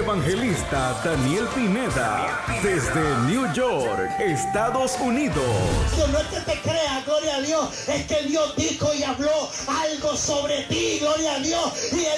evangelista Daniel Pineda, desde New York, Estados Unidos. No es que te creas, gloria a Dios, es que Dios dijo y habló algo sobre ti, gloria a Dios, y